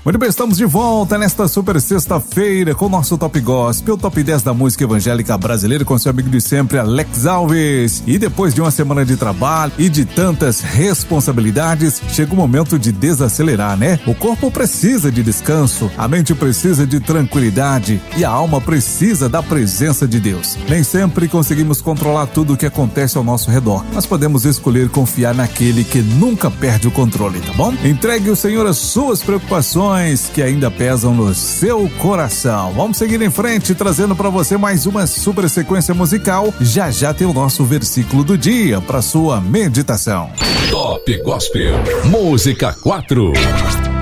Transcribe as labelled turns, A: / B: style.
A: Muito bem, estamos de volta nesta super sexta-feira com o nosso Top Gospel, Top 10 da música evangélica brasileira, com seu amigo de sempre, Alex Alves. E depois de uma semana de trabalho e de tantas responsabilidades, chega o momento de desacelerar, né? O corpo precisa de descanso, a mente precisa de tranquilidade e a alma precisa da presença de Deus. Nem sempre conseguimos controlar tudo o que acontece ao nosso redor, mas podemos escolher confiar naquele que nunca perde o controle, tá bom? Entregue ao Senhor as suas preocupações que ainda pesam no seu coração. Vamos seguir em frente, trazendo para você mais uma super sequência musical. Já já tem o nosso versículo do dia para sua meditação.
B: Top Gospel, música 4.